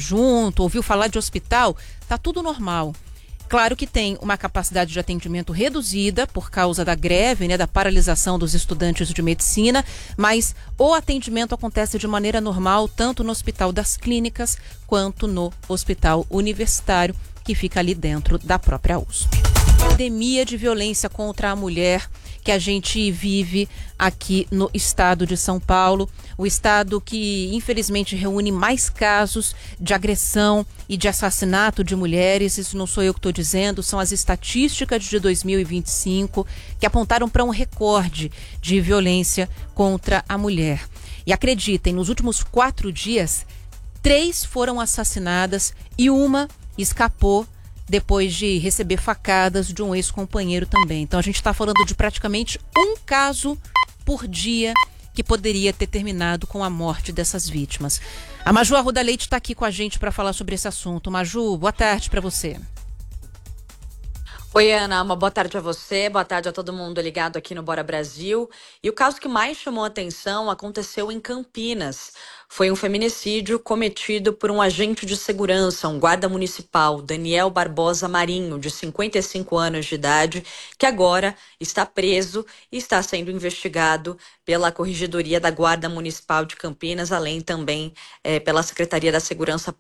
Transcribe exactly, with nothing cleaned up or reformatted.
junto, ouviu falar de hospital, tá tudo normal. Claro que tem uma capacidade de atendimento reduzida por causa da greve, né, da paralisação dos estudantes de medicina, mas o atendimento acontece de maneira normal, tanto no Hospital das Clínicas quanto no Hospital Universitário, que fica ali dentro da própria U S P. Pandemia de violência contra a mulher que a gente vive aqui no estado de São Paulo, o estado que infelizmente reúne mais casos de agressão e de assassinato de mulheres. Isso não sou eu que estou dizendo, são as estatísticas de dois mil e vinte e cinco que apontaram para um recorde de violência contra a mulher. E acreditem, nos últimos quatro dias, três foram assassinadas e uma escapou depois de receber facadas de um ex-companheiro também. Então a gente está falando de praticamente um caso por dia que poderia ter terminado com a morte dessas vítimas. A Maju Arruda Leite está aqui com a gente para falar sobre esse assunto. Maju, boa tarde para você. Oi, Ana, uma boa tarde a você, boa tarde a todo mundo ligado aqui no Bora Brasil. E o caso que mais chamou a atenção aconteceu em Campinas. Foi um feminicídio cometido por um agente de segurança, um guarda municipal, Daniel Barbosa Marinho, de cinquenta e cinco anos de idade, que agora está preso e está sendo investigado pela Corregedoria da Guarda Municipal de Campinas, além também é, pela Secretaria da Segurança